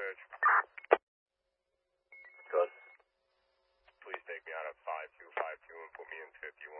search. Good. Please take me out of 5252 and put me in 51.